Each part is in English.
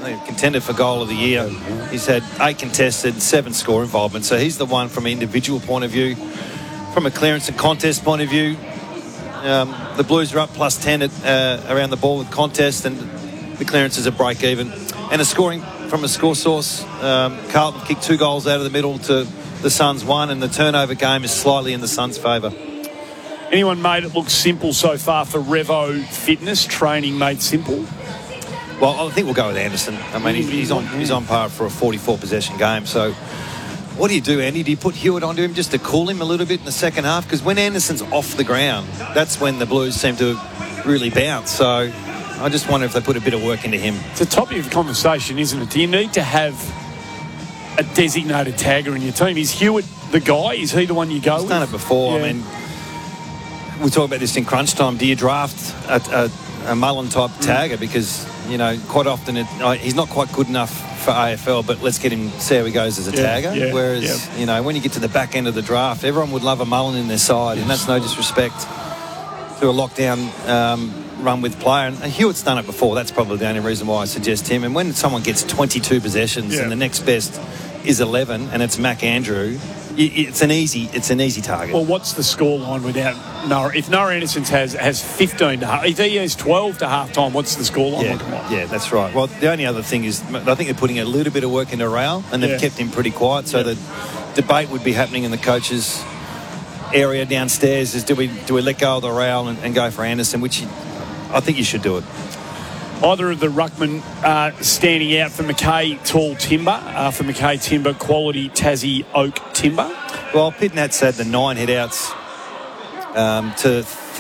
contender for goal of the year. He's had 8 contested, 7 score involvement. So he's the one from an individual point of view. From a clearance and contest point of view, the Blues are up plus 10 around the ball with contest, and the clearances are break even. And a scoring from a score source, Carlton kicked 2 goals out of the middle to the Suns 1, and the turnover game is slightly in the Suns' favour. Anyone made it look simple so far for Revo Fitness? Training made simple? Well, I think we'll go with Anderson. I mean, he's on par for a 44 possession game. So what do, Andy? Do you put Hewitt onto him just to cool him a little bit in the second half? Because when Anderson's off the ground, that's when the Blues seem to really bounce. So I just wonder if they put a bit of work into him. It's a topic of conversation, isn't it? Do you need to have a designated tagger in your team? Is Hewitt the guy? Is he the one you go with? He's done it before. Yeah. I mean, we talk about this in crunch time. Do you draft a Mullen-type tagger? Because, you know, quite often he's not quite good enough for AFL, but let's get him, see how he goes as a tagger. Whereas, you know, when you get to the back end of the draft, everyone would love a Mullen in their side, and that's no disrespect to a lockdown run with player. And Hewitt's done it before. That's probably the only reason why I suggest him. And when someone gets 22 possessions and the next best is 11 and it's Mac Andrew, it's an easy target. Well, what's the scoreline without Noah? If Noah Anderson has 15 to half, if he has 12 to half time, what's the scoreline looking like? Yeah, that's right. Well, the only other thing is I think they're putting a little bit of work into Rail, and they've kept him pretty quiet. So the debate would be happening in the coaches' area downstairs is do we let go of the Rail and go for Anderson, which I think you should do it. Either of the ruckmen standing out for Mackay Tall Timber, for Mackay Timber quality Tassie Oak Timber? Well, Pitnat's had the 9 hit-outs to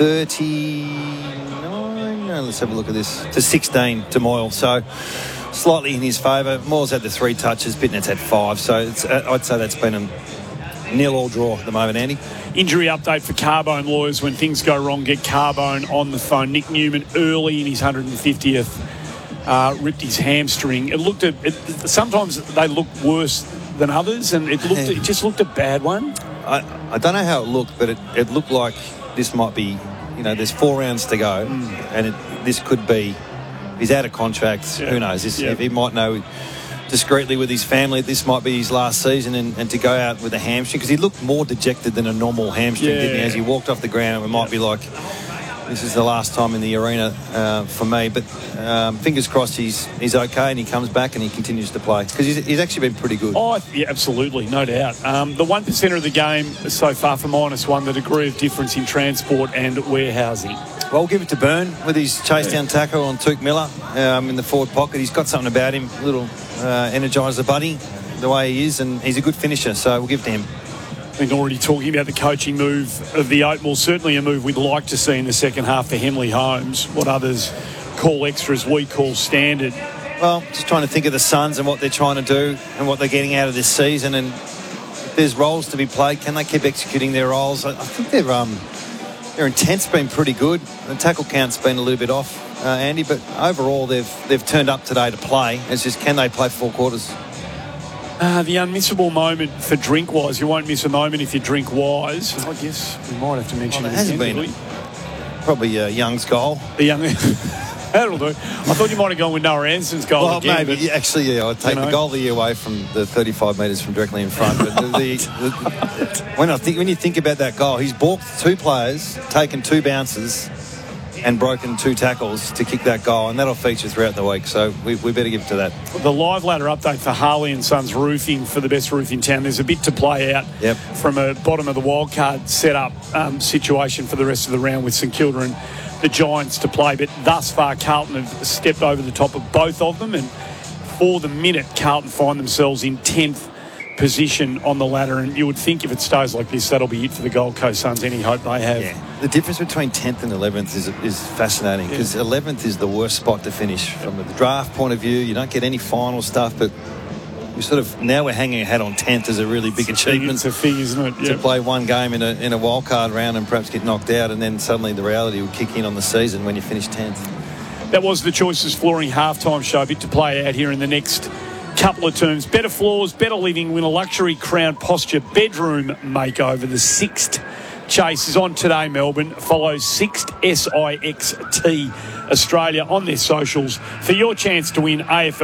39. Let's have a look at this. To 16 to Moyle. So slightly in his favour. Moyle's had the 3 touches. Pitnat's had 5. So I'd say that's been a nil-all draw at the moment, Andy. Injury update for Carbone lawyers. When things go wrong, get Carbone on the phone. Nick Newman early in his 150th ripped his hamstring. Sometimes they look worse than others, and it just looked a bad one. I don't know how it looked, but it looked like this might be, you know, there's 4 rounds to go, and this could be, he's out of contract. Who knows? If he might know discreetly with his family, this might be his last season, and to go out with a hamstring, because he looked more dejected than a normal hamstring, didn't he? As he walked off the ground, it might be like, this is the last time in the arena for me. But fingers crossed he's okay and he comes back and he continues to play, because he's actually been pretty good. Oh, yeah, absolutely, no doubt. The 1% of the game so far for -1, the degree of difference in transport and warehousing. Well, we'll give it to Byrne with his chase down tackle on Tuke Miller in the forward pocket. He's got something about him, a little energiser buddy, the way he is, and he's a good finisher, so we'll give it to him. Been already talking about the coaching move of the Oatmeal. Certainly a move we'd like to see in the second half for Henley Holmes. What others call extras, we call standard. Well, just trying to think of the Suns and what they're trying to do and what they're getting out of this season. And if there's roles to be played, can they keep executing their roles? I think their intent's been pretty good. The tackle count's been a little bit off, Andy, but overall they've turned up today to play. It's just, can they play 4 quarters? The unmissable moment for Drinkwise. You won't miss a moment if you drink wise. I guess we might have to mention it. It hasn't been probably Young's goal. The Young. That'll do. I thought you might have gone with Noah Anderson's goal again. Maybe. Actually, I'd take the goal of the year away from the 35 metres from directly in front. But when you think about that goal, he's balked 2 players, taken 2 bounces, and broken 2 tackles to kick that goal, and that'll feature throughout the week, so we better give it to that. The live ladder update for Harley and Sons Roofing for the best roof in town. There's a bit to play out from a bottom of the wildcard setup situation for the rest of the round with St Kilda and the Giants to play, but thus far Carlton have stepped over the top of both of them, and for the minute Carlton find themselves in 10th position on the ladder, and you would think if it stays like this, that'll be it for the Gold Coast Suns. Any hope they have. The difference between 10th and 11th is fascinating, because 11th is the worst spot to finish from the draft point of view. You don't get any final stuff, but we now we're hanging our hat on 10th as a really big achievement. It's a thing, isn't it? To play one game in a wild card round and perhaps get knocked out, and then suddenly the reality will kick in on the season when you finish 10th. That was the Choices Flooring halftime show. A bit to play out here in the next couple of terms. Better floors, better living, win a luxury Crown Posture bedroom makeover. The 6th chase is on today, Melbourne. Follow 6th SIXT Australia on their socials for your chance to win AFL